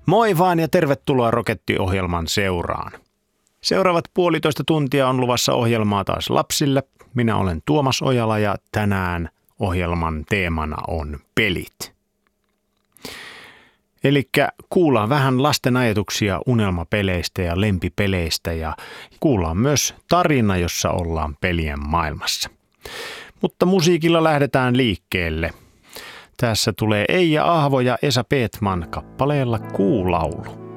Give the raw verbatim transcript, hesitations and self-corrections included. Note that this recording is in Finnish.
Moi vaan ja tervetuloa Roketti-ohjelman seuraan. Seuraavat puolitoista tuntia on luvassa ohjelmaa taas lapsille. Minä olen Tuomas Ojala ja tänään ohjelman teemana on pelit. Elikkä kuullaan vähän lasten ajatuksia unelmapeleistä ja lempipeleistä ja kuullaan myös tarina, jossa ollaan pelien maailmassa. Mutta musiikilla lähdetään liikkeelle. Tässä tulee Eija Ahvo ja Esa Peetman kappaleella Kuulaulu.